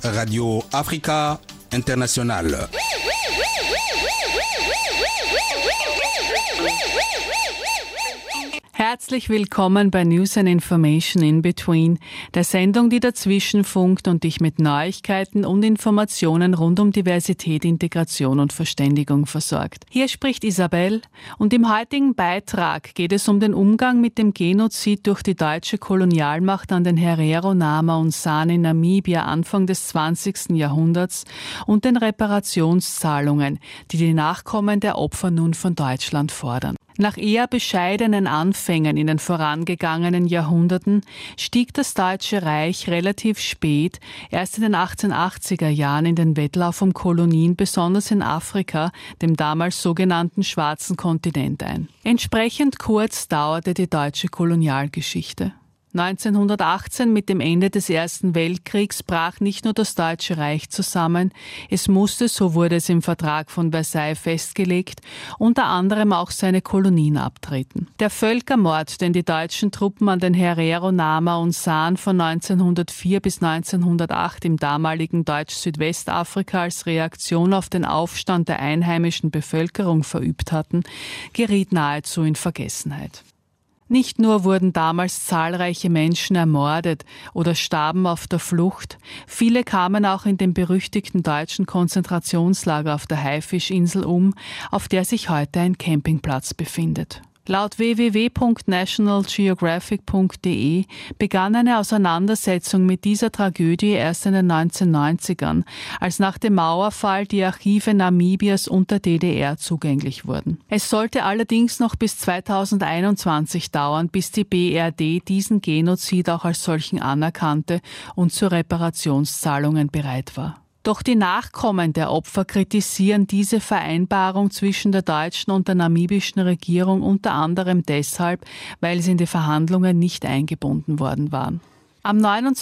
Radio Afrika International. Herzlich willkommen bei News and Information in Between, der Sendung, die dazwischen funkt und dich mit Neuigkeiten und Informationen rund um Diversität, Integration und Verständigung versorgt. Hier spricht Isabel und im heutigen Beitrag geht es um den Umgang mit dem Genozid durch die deutsche Kolonialmacht an den Herero, Nama und San in Namibia Anfang des 20. Jahrhunderts und den Reparationszahlungen, die die Nachkommen der Opfer nun von Deutschland fordern. Nach eher bescheidenen Anfängen in den vorangegangenen Jahrhunderten stieg das Deutsche Reich relativ spät, erst in den 1880er Jahren in den Wettlauf um Kolonien, besonders in Afrika, dem damals sogenannten Schwarzen Kontinent ein. Entsprechend kurz dauerte die deutsche Kolonialgeschichte. 1918 mit dem Ende des Ersten Weltkriegs brach nicht nur das Deutsche Reich zusammen, es musste, so wurde es im Vertrag von Versailles festgelegt, unter anderem auch seine Kolonien abtreten. Der Völkermord, den die deutschen Truppen an den Herero, Nama und San von 1904 bis 1908 im damaligen Deutsch-Südwestafrika als Reaktion auf den Aufstand der einheimischen Bevölkerung verübt hatten, geriet nahezu in Vergessenheit. Nicht nur wurden damals zahlreiche Menschen ermordet oder starben auf der Flucht, viele kamen auch in dem berüchtigten deutschen Konzentrationslager auf der Haifischinsel auf der sich heute ein Campingplatz befindet. Laut www.nationalgeographic.de begann eine Auseinandersetzung mit dieser Tragödie erst in den 1990ern, als nach dem Mauerfall die Archive Namibias und der DDR zugänglich wurden. Es sollte allerdings noch bis 2021 dauern, bis die BRD diesen Genozid auch als solchen anerkannte und zu Reparationszahlungen bereit war. Doch die Nachkommen der Opfer kritisieren diese Vereinbarung zwischen der deutschen und der namibischen Regierung unter anderem deshalb, weil sie in die Verhandlungen nicht eingebunden worden waren. Am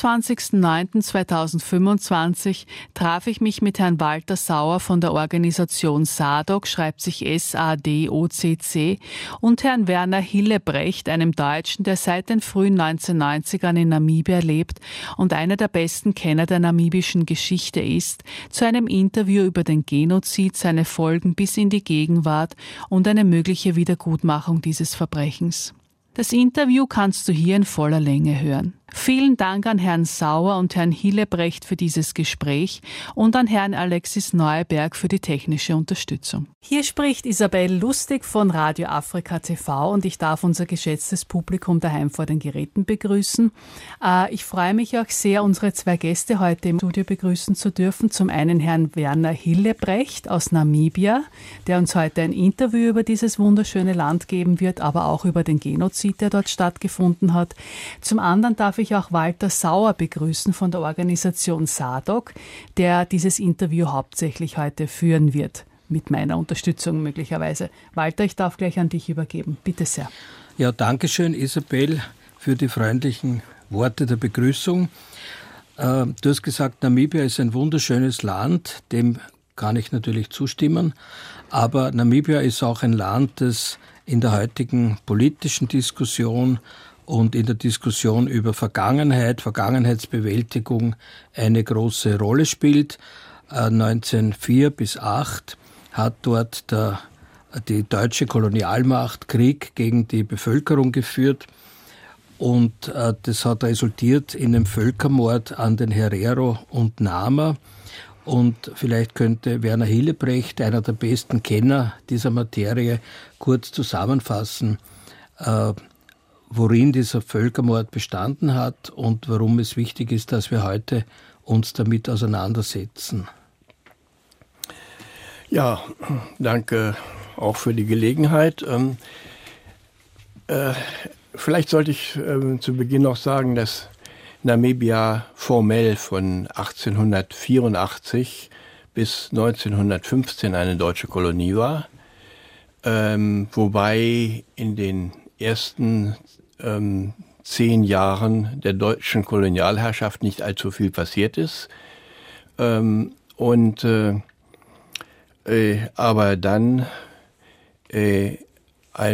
29.09.2025 traf ich mich mit Herrn Walter Sauer von der Organisation SADOC, schreibt sich SADOCC, und Herrn Werner Hillebrecht, einem Deutschen, der seit den frühen 1990ern in Namibia lebt und einer der besten Kenner der namibischen Geschichte ist, zu einem Interview über den Genozid, seine Folgen bis in die Gegenwart und eine mögliche Wiedergutmachung dieses Verbrechens. Das Interview kannst du hier in voller Länge hören. Vielen Dank an Herrn Sauer und Herrn Hillebrecht für dieses Gespräch und an Herrn Alexis Neuberg für die technische Unterstützung. Hier spricht Isabel Lustig von Radio Afrika TV und ich darf unser geschätztes Publikum daheim vor den Geräten begrüßen. Ich freue mich auch sehr, unsere zwei Gäste heute im Studio begrüßen zu dürfen. Zum einen Herrn Werner Hillebrecht aus Namibia, der uns heute ein Interview über dieses wunderschöne Land geben wird, aber auch über den Genozid, der dort stattgefunden hat. Zum anderen darf ich auch Walter Sauer begrüßen von der Organisation SADOC, der dieses Interview hauptsächlich heute führen wird, mit meiner Unterstützung möglicherweise. Walter, ich darf gleich an dich übergeben. Bitte sehr. Ja, danke schön, Isabel, für die freundlichen Worte der Begrüßung. Du hast gesagt, Namibia ist ein wunderschönes Land, dem kann ich natürlich zustimmen, aber Namibia ist auch ein Land, das in der heutigen politischen Diskussion und in der Diskussion über Vergangenheitsbewältigung eine große Rolle spielt. 1904 bis 1908 hat dort die deutsche Kolonialmacht Krieg gegen die Bevölkerung geführt und das hat resultiert in einem Völkermord an den Herero und Nama. Und vielleicht könnte Werner Hillebrecht, einer der besten Kenner dieser Materie, kurz zusammenfassen, worin dieser Völkermord bestanden hat und warum es wichtig ist, dass wir heute uns damit auseinandersetzen. Ja, danke auch für die Gelegenheit. Vielleicht sollte ich zu Beginn noch sagen, dass Namibia formell von 1884 bis 1915 eine deutsche Kolonie war, wobei in den ersten 10 Jahren der deutschen Kolonialherrschaft nicht allzu viel passiert ist. Aber dann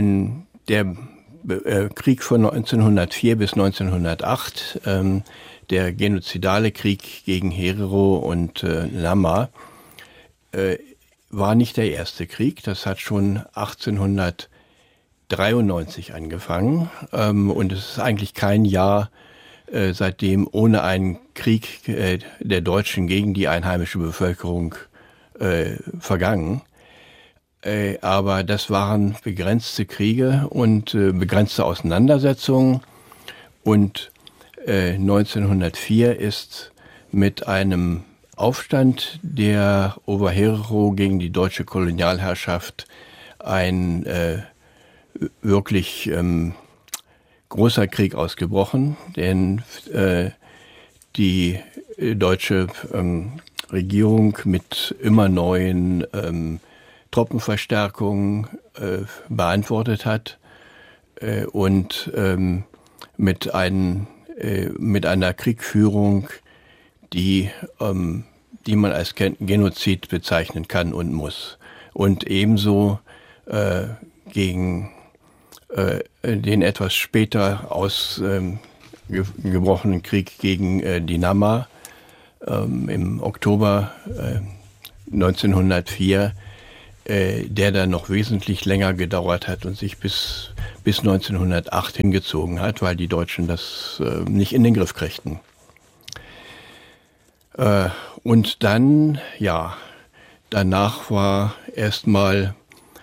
der Krieg von 1904 bis 1908, der genozidale Krieg gegen Herero und Nama war nicht der erste Krieg. Das hat schon 1893 angefangen. Und es ist eigentlich kein Jahr seitdem ohne einen Krieg der Deutschen gegen die einheimische Bevölkerung vergangen. Aber das waren begrenzte Kriege und begrenzte Auseinandersetzungen. Und 1904 ist mit einem Aufstand der Ovaherero gegen die deutsche Kolonialherrschaft ein wirklich großer Krieg ausgebrochen, denn die deutsche Regierung mit immer neuen Truppenverstärkungen beantwortet hat und mit einer Kriegführung, die man als Genozid bezeichnen kann und muss. Und ebenso gegen den etwas später ausgebrochenen Krieg gegen die Nama im Oktober 1904, der dann noch wesentlich länger gedauert hat und sich bis 1908 hingezogen hat, weil die Deutschen das nicht in den Griff kriegten. Und dann, ja, danach war erstmal,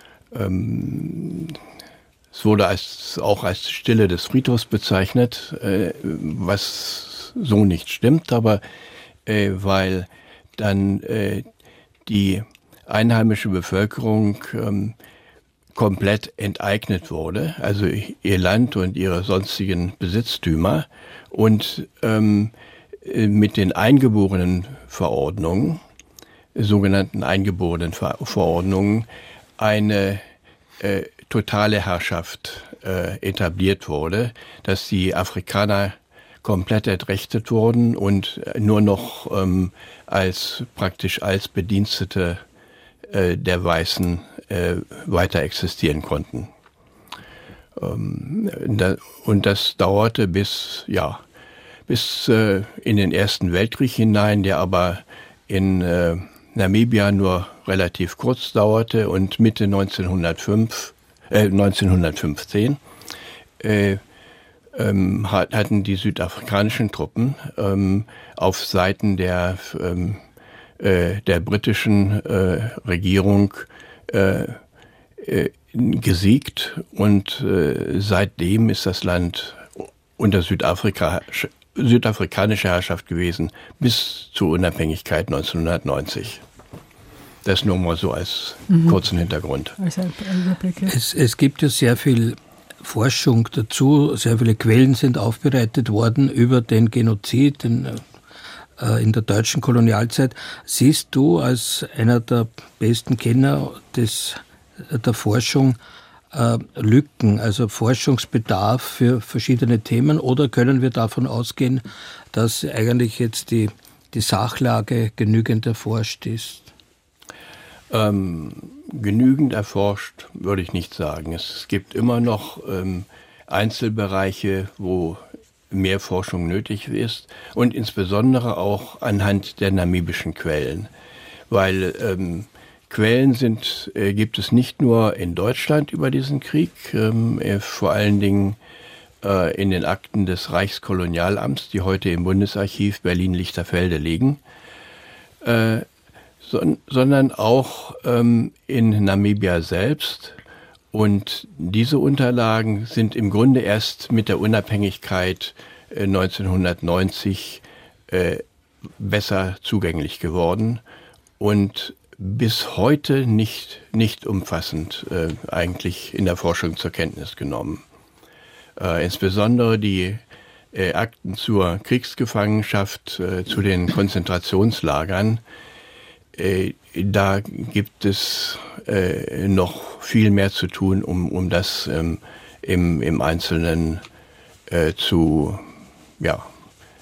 es wurde auch als Stille des Friedhofs bezeichnet, was so nicht stimmt, aber weil dann die einheimische Bevölkerung komplett enteignet wurde, also ihr Land und ihre sonstigen Besitztümer, und mit den Eingeborenenverordnungen, sogenannten Eingeborenenverordnungen, eine totale Herrschaft etabliert wurde, dass die Afrikaner komplett entrechtet wurden und nur noch praktisch als Bedienstete der Weißen weiter existieren konnten. Und das dauerte bis in den Ersten Weltkrieg hinein, der aber in Namibia nur relativ kurz dauerte, und Mitte 1915 hatten die südafrikanischen Truppen auf Seiten der britischen Regierung gesiegt, und seitdem ist das Land unter südafrikanischer Herrschaft gewesen bis zur Unabhängigkeit 1990. Das nur mal so als kurzen Hintergrund. Es gibt ja sehr viel Forschung dazu, sehr viele Quellen sind aufbereitet worden über den Genozid in der deutschen Kolonialzeit. Siehst du als einer der besten Kenner der Forschung Lücken, also Forschungsbedarf für verschiedene Themen, oder können wir davon ausgehen, dass eigentlich jetzt die Sachlage genügend erforscht ist? Genügend erforscht würde ich nicht sagen. Es gibt immer noch Einzelbereiche, wo mehr Forschung nötig ist, und insbesondere auch anhand der namibischen Quellen, weil Quellen gibt es nicht nur in Deutschland über diesen Krieg, vor allen Dingen in den Akten des Reichskolonialamts, die heute im Bundesarchiv Berlin-Lichterfelde liegen, sondern auch in Namibia selbst. Und diese Unterlagen sind im Grunde erst mit der Unabhängigkeit 1990 besser zugänglich geworden und bis heute nicht umfassend eigentlich in der Forschung zur Kenntnis genommen. Insbesondere die Akten zur Kriegsgefangenschaft, zu den Konzentrationslagern, da gibt es noch viel mehr zu tun, um das im Einzelnen zu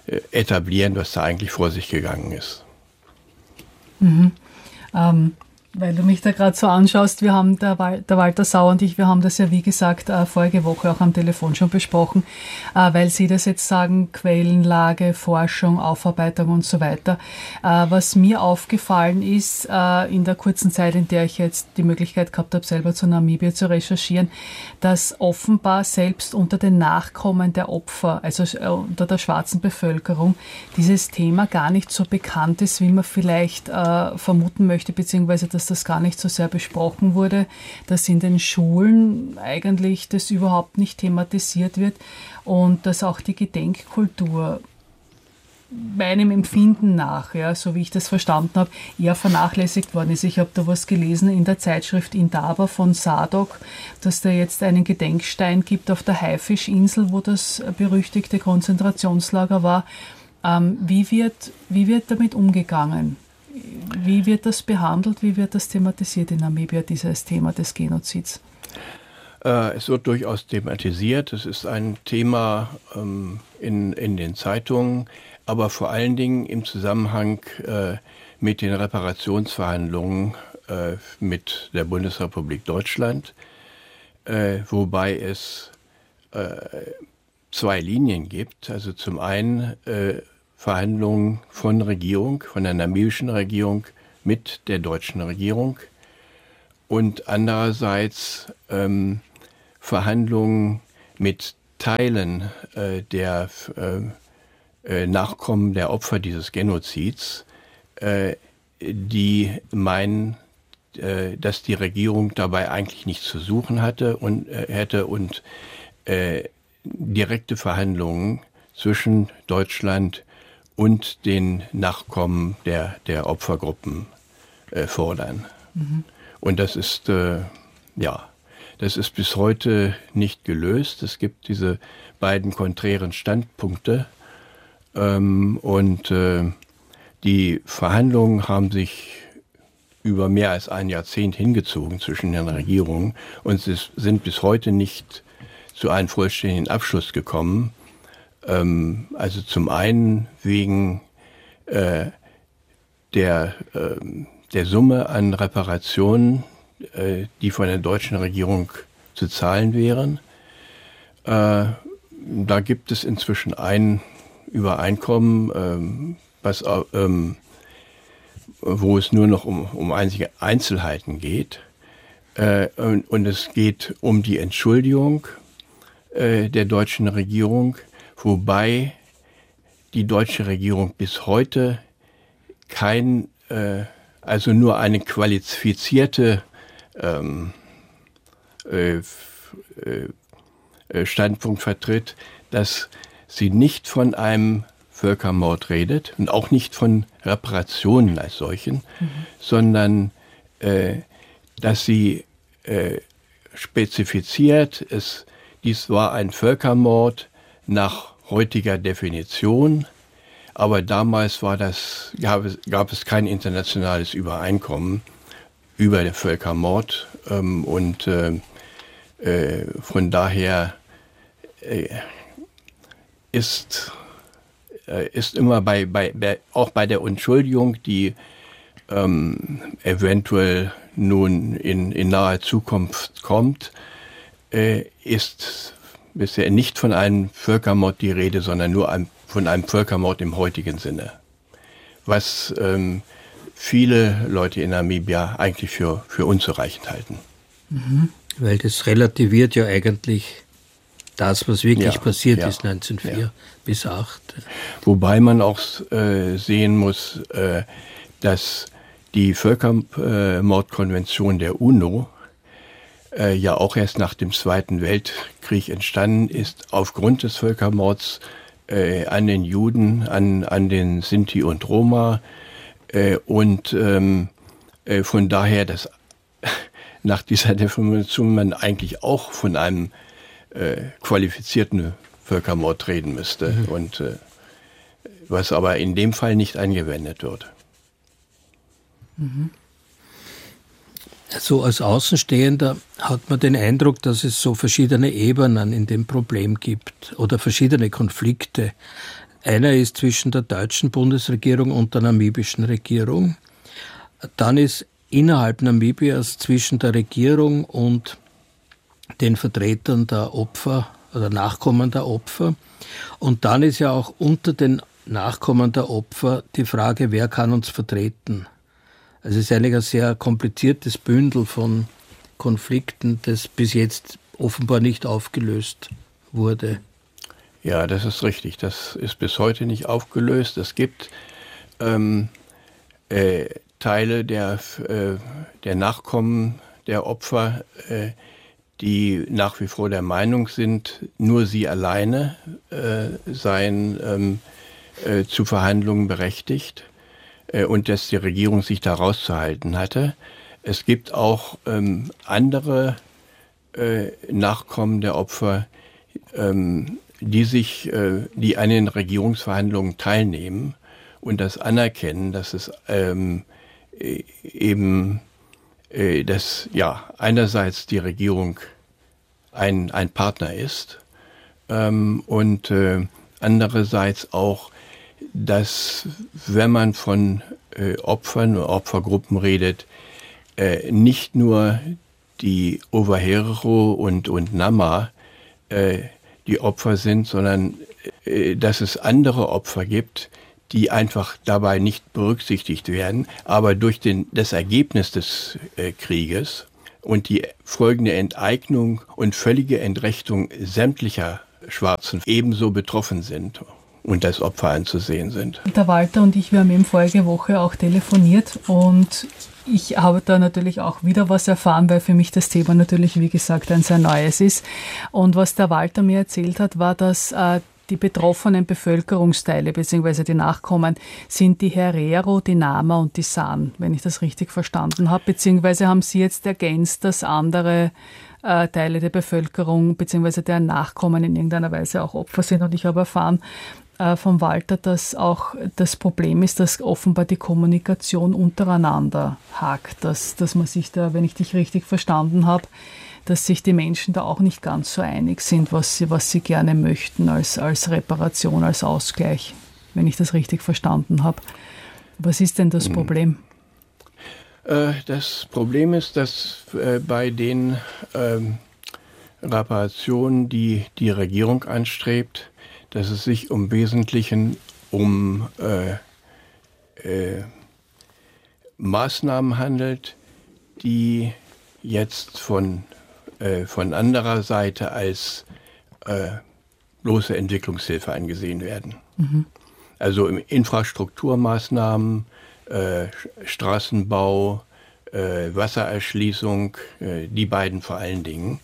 etablieren, was da eigentlich vor sich gegangen ist. Mhm. Weil du mich da gerade so anschaust, wir haben, der Walter Sauer und ich, wir haben das ja wie gesagt vorige Woche auch am Telefon schon besprochen, weil Sie das jetzt sagen, Quellenlage, Forschung, Aufarbeitung und so weiter. Was mir aufgefallen ist, in der kurzen Zeit, in der ich jetzt die Möglichkeit gehabt habe, selber zu Namibia zu recherchieren, dass offenbar selbst unter den Nachkommen der Opfer, also unter der schwarzen Bevölkerung, dieses Thema gar nicht so bekannt ist, wie man vielleicht vermuten möchte, beziehungsweise dass das gar nicht so sehr besprochen wurde, dass in den Schulen eigentlich das überhaupt nicht thematisiert wird und dass auch die Gedenkkultur meinem Empfinden nach, ja, so wie ich das verstanden habe, eher vernachlässigt worden ist. Ich habe da was gelesen in der Zeitschrift Indaba von SADC, dass da jetzt einen Gedenkstein gibt auf der Haifischinsel, wo das berüchtigte Konzentrationslager war. Wie wird damit umgegangen? Wie wird das behandelt? Wie wird das thematisiert in Namibia, dieses Thema des Genozids? Es wird durchaus thematisiert. Es ist ein Thema in den Zeitungen, aber vor allen Dingen im Zusammenhang mit den Reparationsverhandlungen mit der Bundesrepublik Deutschland, wobei es zwei Linien gibt. Also zum einen Verhandlungen von der namibischen Regierung mit der deutschen Regierung und andererseits Verhandlungen mit Teilen der Nachkommen der Opfer dieses Genozids, die meinen, dass die Regierung dabei eigentlich nichts zu suchen hätte und direkte Verhandlungen zwischen Deutschland und den Nachkommen der Opfergruppen fordern. Mhm. Und das ist bis heute nicht gelöst. Es gibt diese beiden konträren Standpunkte und die Verhandlungen haben sich über mehr als ein Jahrzehnt hingezogen zwischen den Regierungen und sie sind bis heute nicht zu einem vollständigen Abschluss gekommen. Also zum einen wegen der Summe an Reparationen, die von der deutschen Regierung zu zahlen wären. Da gibt es inzwischen ein Übereinkommen, wo es nur noch um einzige Einzelheiten geht. Und es geht um die Entschuldigung der deutschen Regierung, wobei die deutsche Regierung bis heute also nur eine qualifizierte Standpunkt vertritt, dass sie nicht von einem Völkermord redet und auch nicht von Reparationen als solchen, sondern dass sie spezifiziert, dies war ein Völkermord nach heutiger Definition, aber damals gab es kein internationales Übereinkommen über den Völkermord und von daher ist immer auch bei der Entschuldigung, die eventuell nun in naher Zukunft kommt, ist bisher nicht von einem Völkermord die Rede, sondern nur von einem Völkermord im heutigen Sinne. Was viele Leute in Namibia eigentlich für unzureichend halten. Mhm. Weil das relativiert ja eigentlich das, was wirklich passiert ist 1904 bis 1908. Wobei man auch sehen muss, dass die Völkermordkonvention der UNO ja auch erst nach dem Zweiten Weltkrieg entstanden ist, aufgrund des Völkermords an den Juden, an den Sinti und Roma und von daher, dass nach dieser Definition man eigentlich auch von einem qualifizierten Völkermord reden müsste und was aber in dem Fall nicht angewendet wird. So als Außenstehender hat man den Eindruck, dass es so verschiedene Ebenen in dem Problem gibt oder verschiedene Konflikte. Einer ist zwischen der deutschen Bundesregierung und der namibischen Regierung. Dann ist innerhalb Namibias zwischen der Regierung und den Vertretern der Opfer oder Nachkommen der Opfer. Und dann ist ja auch unter den Nachkommen der Opfer die Frage, wer kann uns vertreten? Also es ist eigentlich ein sehr kompliziertes Bündel von Konflikten, das bis jetzt offenbar nicht aufgelöst wurde. Ja, das ist richtig. Das ist bis heute nicht aufgelöst. Es gibt Teile der Nachkommen der Opfer, die nach wie vor der Meinung sind, nur sie alleine seien zu Verhandlungen berechtigt und dass die Regierung sich da rauszuhalten hatte. Es gibt auch andere Nachkommen der Opfer, die an den Regierungsverhandlungen teilnehmen und das anerkennen, dass es dass einerseits die Regierung ein Partner ist und andererseits auch, dass wenn man von Opfern oder Opfergruppen redet, nicht nur die Ovaherero und Nama die Opfer sind, sondern dass es andere Opfer gibt, die einfach dabei nicht berücksichtigt werden, aber durch das Ergebnis des Krieges und die folgende Enteignung und völlige Entrechtung sämtlicher Schwarzen ebenso betroffen sind und als Opfer anzusehen sind. Der Walter und ich, wir haben eben vorige Woche auch telefoniert und ich habe da natürlich auch wieder was erfahren, weil für mich das Thema natürlich, wie gesagt, ein sehr neues ist. Und was der Walter mir erzählt hat, war, dass die betroffenen Bevölkerungsteile bzw. die Nachkommen sind die Herero, die Nama und die San, wenn ich das richtig verstanden habe. Beziehungsweise haben Sie jetzt ergänzt, dass andere Teile der Bevölkerung bzw. deren Nachkommen in irgendeiner Weise auch Opfer sind. Und ich habe erfahren vom Walter, dass auch das Problem ist, dass offenbar die Kommunikation untereinander hakt. Dass man sich da, wenn ich dich richtig verstanden habe, dass sich die Menschen da auch nicht ganz so einig sind, was sie gerne möchten als Reparation, als Ausgleich, wenn ich das richtig verstanden habe. Was ist denn das Problem? Das Problem ist, dass bei den Reparationen, die die Regierung anstrebt, dass es sich im Wesentlichen um Maßnahmen handelt, die jetzt von anderer Seite als bloße Entwicklungshilfe angesehen werden. Mhm. Also Infrastrukturmaßnahmen, Straßenbau, Wassererschließung, die beiden vor allen Dingen.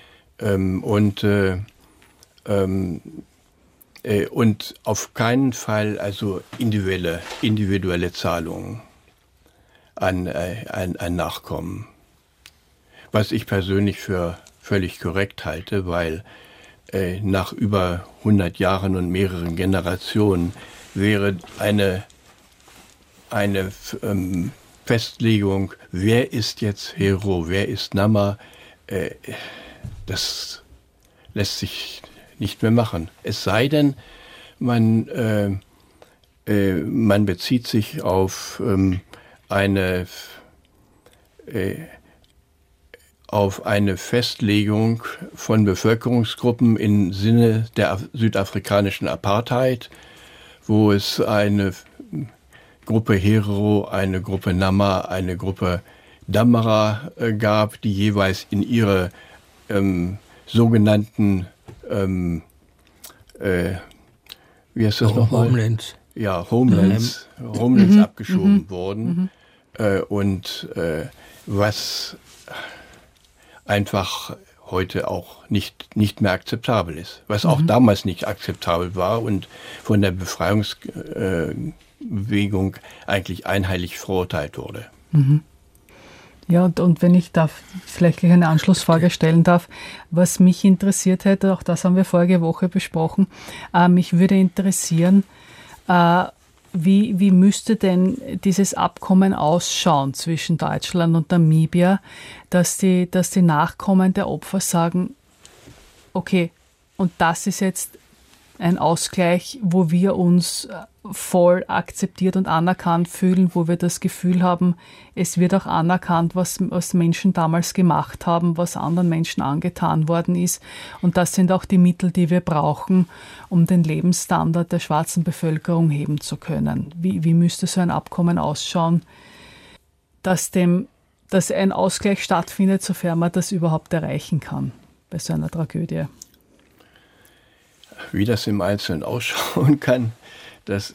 Und auf keinen Fall also individuelle Zahlungen an Nachkommen. Was ich persönlich für völlig korrekt halte, weil nach über 100 Jahren und mehreren Generationen wäre eine Festlegung, wer ist jetzt Hero, wer ist Nama, das lässt sich nicht mehr machen. Es sei denn, man bezieht sich auf eine Festlegung von Bevölkerungsgruppen im Sinne der südafrikanischen Apartheid, wo es eine Gruppe Herero, eine Gruppe Nama, eine Gruppe Damara gab, die jeweils in ihre sogenannten wie heißt das nochmal? Homelands. Ja, Homelands abgeschoben wurden. Und was einfach heute auch nicht mehr akzeptabel ist. Was auch damals nicht akzeptabel war und von der Befreiungsbewegung eigentlich einheitlich verurteilt wurde. Mhm. Ja, und wenn ich vielleicht gleich eine Anschlussfrage stellen darf, was mich interessiert hätte, auch das haben wir vorige Woche besprochen, mich würde interessieren, wie müsste denn dieses Abkommen ausschauen zwischen Deutschland und Namibia, dass die Nachkommen der Opfer sagen, okay, und das ist jetzt ein Ausgleich, wo wir uns voll akzeptiert und anerkannt fühlen, wo wir das Gefühl haben, es wird auch anerkannt, was Menschen damals gemacht haben, was anderen Menschen angetan worden ist. Und das sind auch die Mittel, die wir brauchen, um den Lebensstandard der schwarzen Bevölkerung heben zu können. Wie müsste so ein Abkommen ausschauen, dass ein Ausgleich stattfindet, sofern man das überhaupt erreichen kann bei so einer Tragödie? Wie das im Einzelnen ausschauen kann, das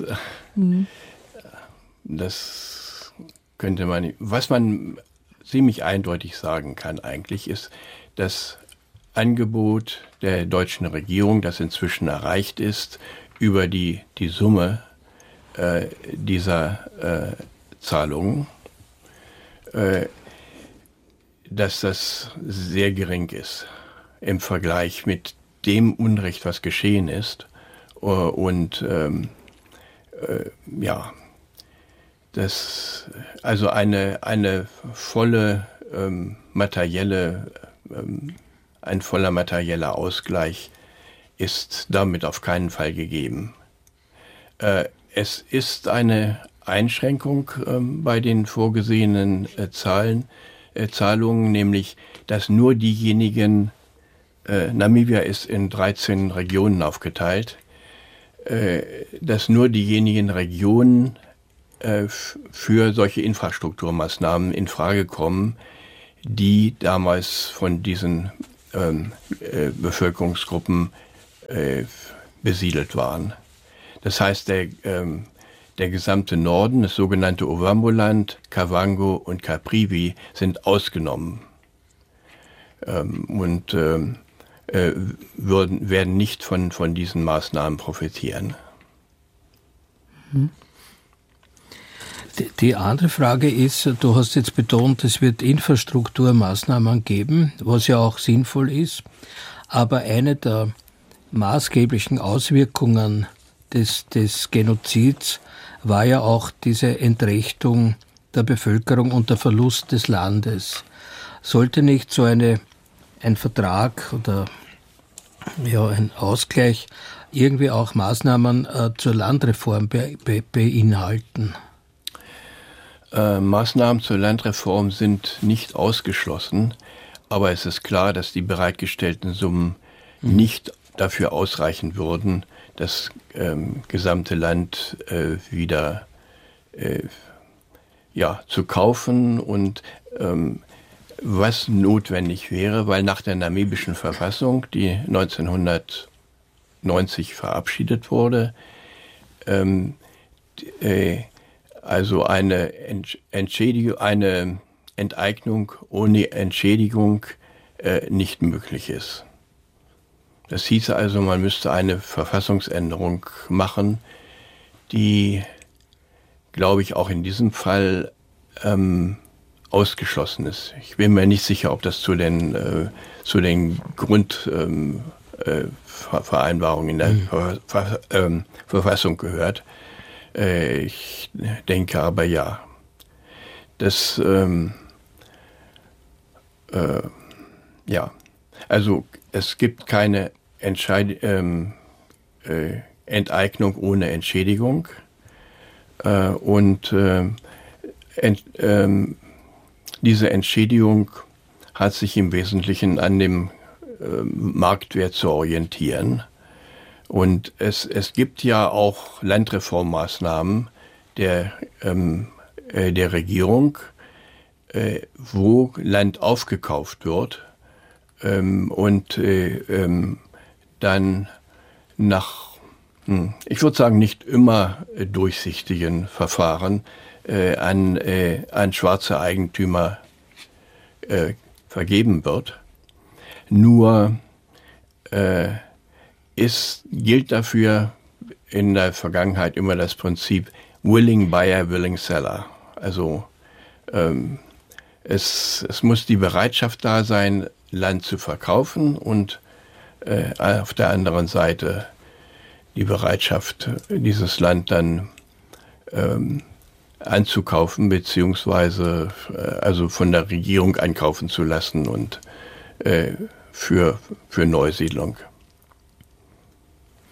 könnte man nicht. Was man ziemlich eindeutig sagen kann eigentlich, ist das Angebot der deutschen Regierung, das inzwischen erreicht ist, über die Summe dieser Zahlungen, dass das sehr gering ist im Vergleich mit dem Unrecht, was geschehen ist. Und also eine volle ein voller materieller Ausgleich ist damit auf keinen Fall gegeben. Es ist eine Einschränkung bei den vorgesehenen Zahlungen, nämlich, dass nur diejenigen, Namibia ist in 13 Regionen aufgeteilt, dass nur diejenigen Regionen für solche Infrastrukturmaßnahmen in Frage kommen, die damals von diesen Bevölkerungsgruppen besiedelt waren. Das heißt, der gesamte Norden, das sogenannte Ovamboland, Kavango und Caprivi sind ausgenommen und werden nicht von diesen Maßnahmen profitieren. Die andere Frage ist, du hast jetzt betont, es wird Infrastrukturmaßnahmen geben, was ja auch sinnvoll ist, aber eine der maßgeblichen Auswirkungen des Genozids war ja auch diese Entrechtung der Bevölkerung und der Verlust des Landes. Sollte nicht so ein Vertrag oder ein Ausgleich irgendwie auch Maßnahmen zur Landreform beinhalten? Maßnahmen zur Landreform sind nicht ausgeschlossen, aber es ist klar, dass die bereitgestellten Summen nicht dafür ausreichen würden, das gesamte Land wieder zu kaufen und was notwendig wäre, weil nach der namibischen Verfassung, die 1990 verabschiedet wurde, also eine Enteignung ohne Entschädigung nicht möglich ist. Das hieße also, man müsste eine Verfassungsänderung machen, die, glaube ich, auch in diesem Fall ausgeschlossen ist. Ich bin mir nicht sicher, ob das zu den Grundvereinbarungen in der Verfassung gehört. Ich denke aber ja. Also es gibt keine Enteignung ohne Entschädigung und diese Entschädigung hat sich im Wesentlichen an dem Marktwert zu orientieren. Und es gibt ja auch Landreformmaßnahmen der Regierung, wo Land aufgekauft wird und dann nach, ich würde sagen, nicht immer durchsichtigen Verfahren an schwarze Eigentümer vergeben wird. Nur gilt dafür in der Vergangenheit immer das Prinzip willing buyer, willing seller. Also es muss die Bereitschaft da sein, Land zu verkaufen und auf der anderen Seite die Bereitschaft, dieses Land dann anzukaufen, beziehungsweise also von der Regierung einkaufen zu lassen und für Neusiedlung.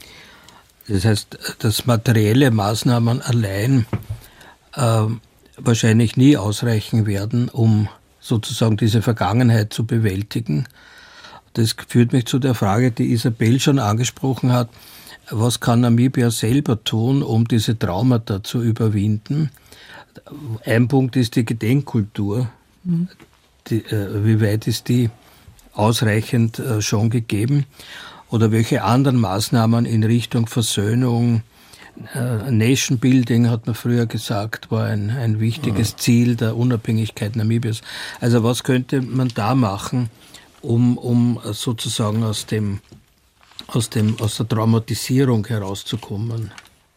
Das heißt, dass materielle Maßnahmen allein wahrscheinlich nie ausreichen werden, um sozusagen diese Vergangenheit zu bewältigen. Das führt mich zu der Frage, die Isabel schon angesprochen hat. Was kann Namibia selber tun, um diese Traumata zu überwinden? Ein Punkt ist die Gedenkkultur. Wie weit ist die ausreichend schon gegeben? Oder welche anderen Maßnahmen in Richtung Versöhnung, Nation Building, hat man früher gesagt, war ein wichtiges Ziel der Unabhängigkeit Namibias. Also was könnte man da machen, um sozusagen aus der Traumatisierung herauszukommen?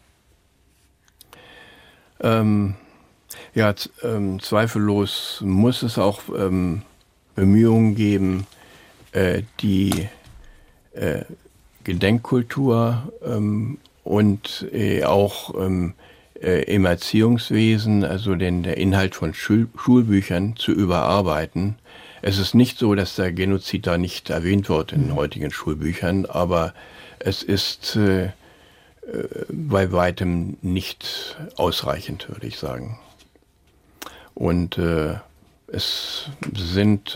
Zweifellos muss es auch Bemühungen geben, die Gedenkkultur und auch im Erziehungswesen, also der Inhalt von Schulbüchern zu überarbeiten. Es ist nicht so, dass der Genozid da nicht erwähnt wird in heutigen Schulbüchern, aber es ist bei weitem nicht ausreichend, würde ich sagen. Und es sind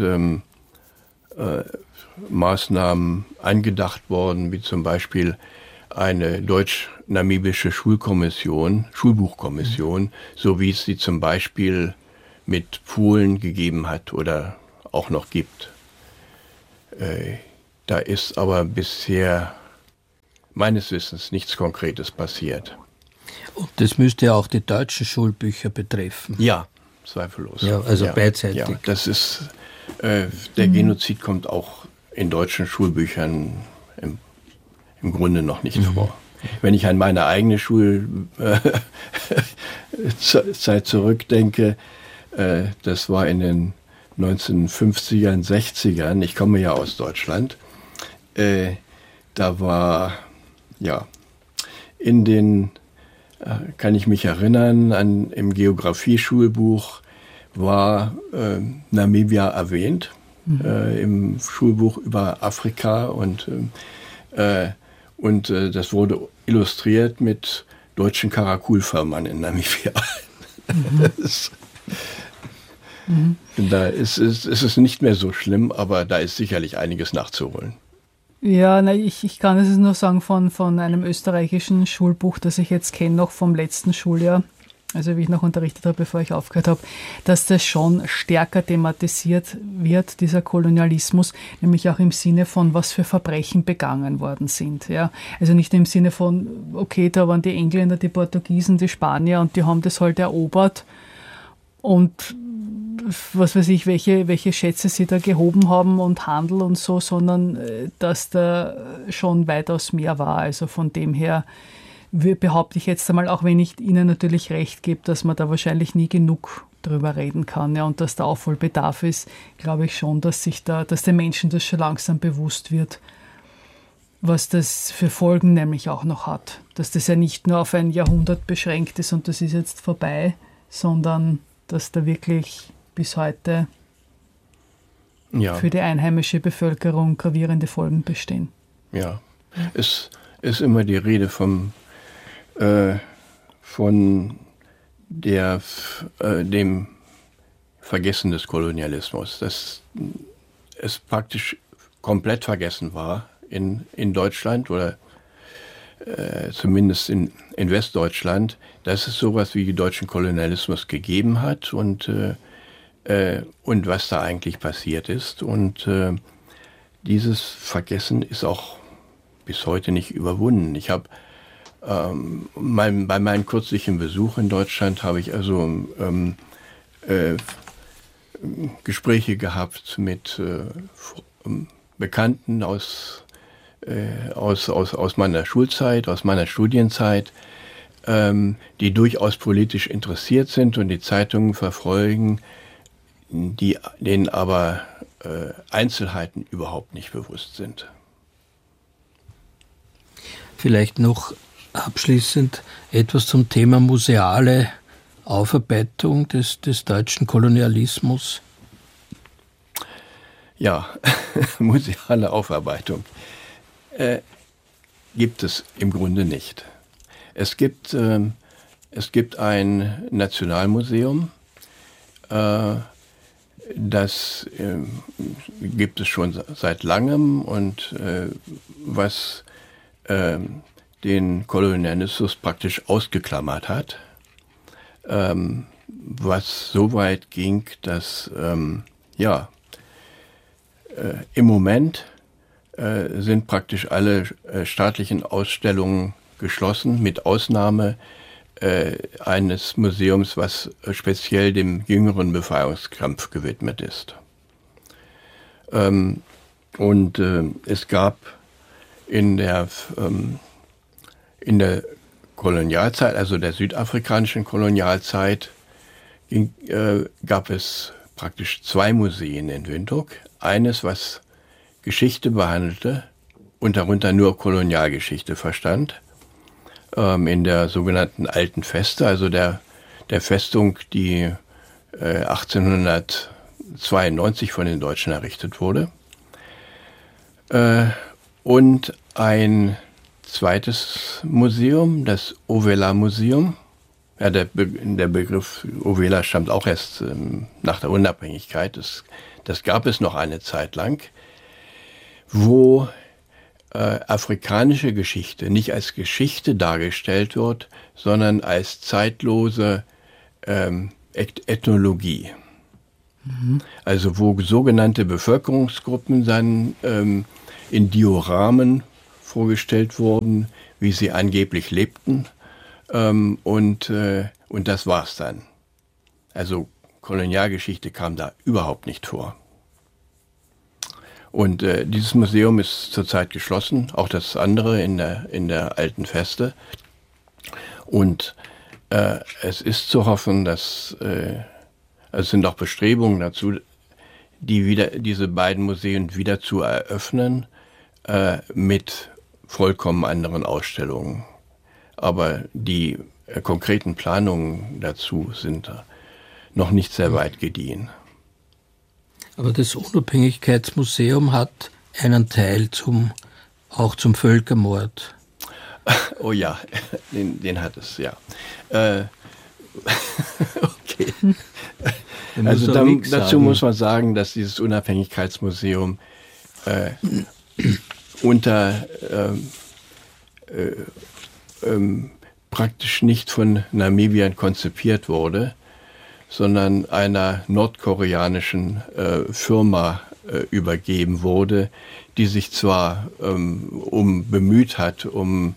Maßnahmen angedacht worden, wie zum Beispiel eine deutsch-namibische Schulbuchkommission, so wie es sie zum Beispiel mit Polen gegeben hat oder auch noch gibt. Da ist aber bisher meines Wissens nichts Konkretes passiert. Und das müsste ja auch die deutschen Schulbücher betreffen. Ja, zweifellos. Ja, also beidseitig. Ja, das ist, der Genozid kommt auch in deutschen Schulbüchern im Grunde noch nicht vor. Wenn ich an meine eigene Schulzeit zurückdenke, das war in den 1950ern, 60ern, ich komme ja aus Deutschland, da war, kann ich mich erinnern, im Geografie-Schulbuch war Namibia erwähnt, im Schulbuch über Afrika und das wurde illustriert mit deutschen Karakulfirmen in Namibia. Da ist es nicht mehr so schlimm, aber da ist sicherlich einiges nachzuholen. Ja, ich kann es nur sagen von einem österreichischen Schulbuch, das ich jetzt kenne, noch vom letzten Schuljahr, also wie ich noch unterrichtet habe, bevor ich aufgehört habe, dass das schon stärker thematisiert wird, dieser Kolonialismus, nämlich auch im Sinne von, was für Verbrechen begangen worden sind. Ja? Also nicht im Sinne von, okay, da waren die Engländer, die Portugiesen, die Spanier und die haben das halt erobert und was weiß ich, welche Schätze sie da gehoben haben und Handel und so, sondern dass da schon weitaus mehr war. Also von dem her behaupte ich jetzt einmal, auch wenn ich Ihnen natürlich recht gebe, dass man da wahrscheinlich nie genug drüber reden kann, ja, und dass da Aufholbedarf ist, glaube ich schon, dass den Menschen das schon langsam bewusst wird, was das für Folgen nämlich auch noch hat. Dass das ja nicht nur auf ein Jahrhundert beschränkt ist und das ist jetzt vorbei, sondern dass da wirklich bis heute für die einheimische Bevölkerung gravierende Folgen bestehen. Ja, es ist immer die Rede von dem Vergessen des Kolonialismus, dass es praktisch komplett vergessen war in Deutschland oder zumindest in Westdeutschland, dass es sowas wie den deutschen Kolonialismus gegeben hat und was da eigentlich passiert ist. Und dieses Vergessen ist auch bis heute nicht überwunden. Ich habe bei meinem kürzlichen Besuch in Deutschland habe ich also Gespräche gehabt mit Bekannten aus meiner Schulzeit, aus meiner Studienzeit, die durchaus politisch interessiert sind und die Zeitungen verfolgen, denen aber Einzelheiten überhaupt nicht bewusst sind. Vielleicht noch abschließend etwas zum Thema museale Aufarbeitung des deutschen Kolonialismus. Ja, museale Aufarbeitung. gibt es im Grunde nicht. Es gibt ein Nationalmuseum, das gibt es schon seit langem und was den Kolonialismus praktisch ausgeklammert hat, was so weit ging, dass im Moment sind praktisch alle staatlichen Ausstellungen geschlossen, mit Ausnahme eines Museums, was speziell dem jüngeren Befreiungskampf gewidmet ist. Es gab in der Kolonialzeit, also der südafrikanischen Kolonialzeit, gab es praktisch 2 Museen in Windhoek. Eines, was Geschichte behandelte und darunter nur Kolonialgeschichte verstand, in der sogenannten Alten Feste, also der Festung, die 1892 von den Deutschen errichtet wurde. Und ein zweites Museum, das Ovela Museum. Ja, der Begriff Ovela stammt auch erst nach der Unabhängigkeit. Das gab es noch eine Zeit lang, wo afrikanische Geschichte nicht als Geschichte dargestellt wird, sondern als zeitlose Ethnologie. Also wo sogenannte Bevölkerungsgruppen dann in Dioramen vorgestellt wurden, wie sie angeblich lebten, und das war's dann. Also Kolonialgeschichte kam da überhaupt nicht vor. Und dieses Museum ist zurzeit geschlossen, auch das andere in der Alten Feste. Und es ist zu hoffen, dass es sind auch Bestrebungen dazu, diese beiden Museen wieder zu eröffnen mit vollkommen anderen Ausstellungen. Aber die konkreten Planungen dazu sind noch nicht sehr weit gediehen. Aber das Unabhängigkeitsmuseum hat einen Teil auch zum Völkermord. Oh ja, den hat es, ja. Okay. Also dazu muss man sagen, dass dieses Unabhängigkeitsmuseum praktisch nicht von Namibiern konzipiert wurde, sondern einer nordkoreanischen Firma übergeben wurde, die sich zwar bemüht hat, um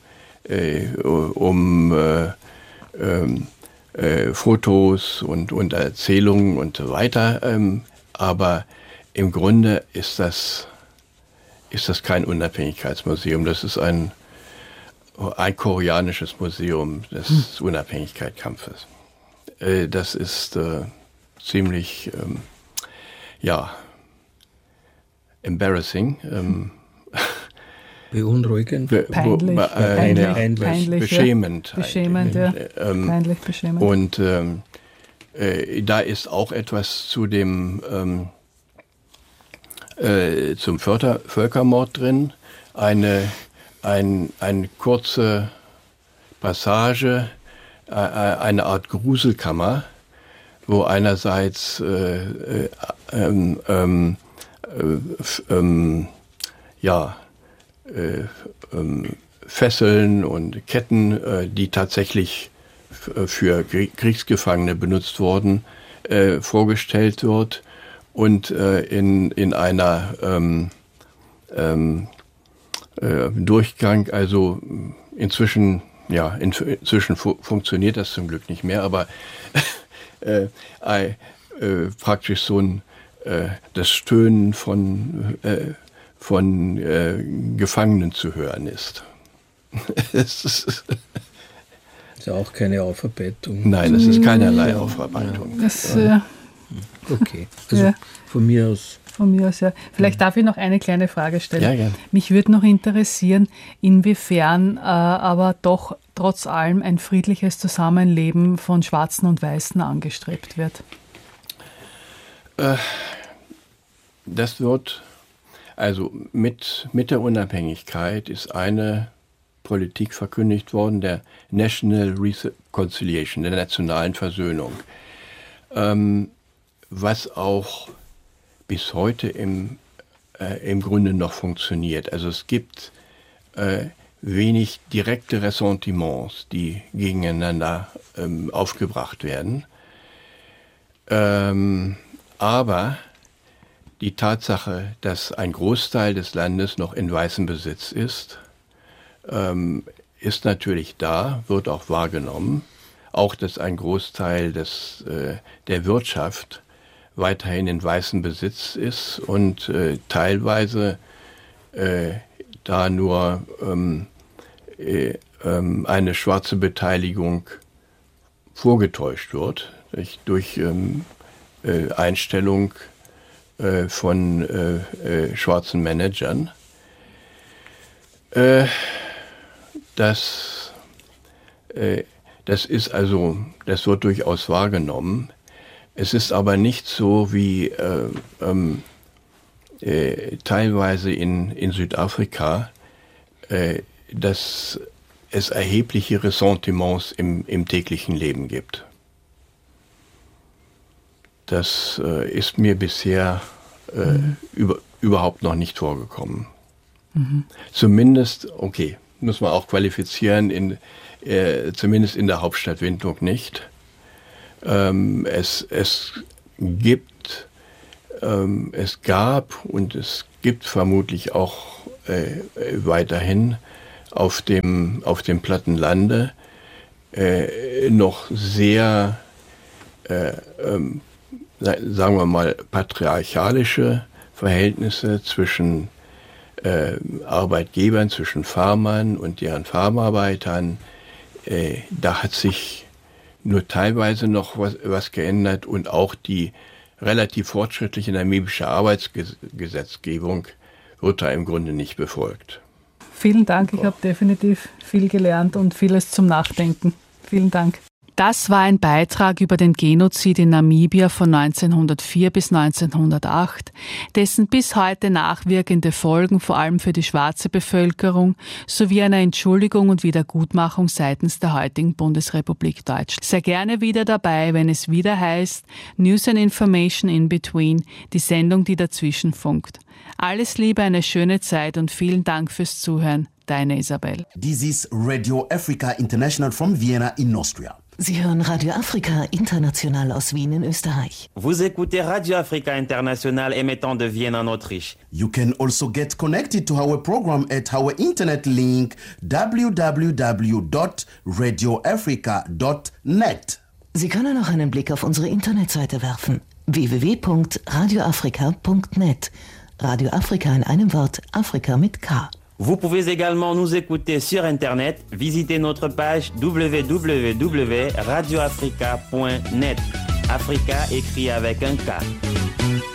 Fotos und Erzählungen und so weiter, aber im Grunde ist das kein Unabhängigkeitsmuseum, das ist ein koreanisches Museum des Unabhängigkeitskampfes. Das ist ziemlich, embarrassing. Beunruhigend. Peinlich. Beschämend. Beschämend, ja. Peinlich beschämend. Und da ist auch etwas zum Völkermord drin. Eine kurze Passage, eine Art Gruselkammer, wo einerseits Fesseln und Ketten, die tatsächlich für Kriegsgefangene benutzt wurden, vorgestellt wird und in einer Durchgang, also inzwischen funktioniert das zum Glück nicht mehr, aber praktisch so das Stöhnen von Gefangenen zu hören ist. Das ist auch keine Aufarbeitung. Nein, das ist keinerlei Aufarbeitung. Okay, also von mir aus. Von mir aus, ja. Vielleicht darf ich noch eine kleine Frage stellen. Ja, gerne. Mich würde noch interessieren, inwiefern aber doch trotz allem ein friedliches Zusammenleben von Schwarzen und Weißen angestrebt wird. Das wird, also mit der Unabhängigkeit ist eine Politik verkündigt worden, der National Reconciliation, der nationalen Versöhnung, was auch bis heute im Grunde noch funktioniert. Also es gibt wenig direkte Ressentiments, die gegeneinander aufgebracht werden. Aber die Tatsache, dass ein Großteil des Landes noch in weißem Besitz ist, ist natürlich da, wird auch wahrgenommen. Auch, dass ein Großteil der Wirtschaft weiterhin in weißem Besitz ist und teilweise da nur eine schwarze Beteiligung vorgetäuscht wird durch Einstellung von schwarzen Managern. Das ist also, das wird durchaus wahrgenommen. Es ist aber nicht so wie teilweise in Südafrika, dass es erhebliche Ressentiments im täglichen Leben gibt. Das ist mir bisher überhaupt noch nicht vorgekommen. Mhm. Zumindest, okay, muss man auch qualifizieren, zumindest in der Hauptstadt Windhoek nicht. Es gab und es gibt vermutlich auch weiterhin auf dem platten Lande noch sehr, sagen wir mal, patriarchalische Verhältnisse zwischen Arbeitgebern, zwischen Farmern und deren Farmarbeitern. Da hat sich nur teilweise noch was geändert und auch die relativ fortschrittliche namibische Arbeitsgesetzgebung wird da im Grunde nicht befolgt. Vielen Dank, ich habe definitiv viel gelernt und vieles zum Nachdenken. Vielen Dank. Das war ein Beitrag über den Genozid in Namibia von 1904 bis 1908, dessen bis heute nachwirkende Folgen vor allem für die schwarze Bevölkerung sowie einer Entschuldigung und Wiedergutmachung seitens der heutigen Bundesrepublik Deutschland. Sehr gerne wieder dabei, wenn es wieder heißt News and Information in Between, die Sendung, die dazwischen funkt. Alles Liebe, eine schöne Zeit und vielen Dank fürs Zuhören. Deine Isabel. This is Radio Africa International from Vienna in Austria. Sie hören Radio Afrika International aus Wien in Österreich. Vous écoutez Radio Africa International émettant de Vienne en Autriche. You can also get connected to our program at our internet link www.radioafrica.net. Sie können auch einen Blick auf unsere Internetseite werfen. www.radioafrica.net. Radio Afrika in einem Wort, Afrika mit K. Vous pouvez également nous écouter sur Internet. Visitez notre page www.radioafrica.net. Africa écrit avec un K.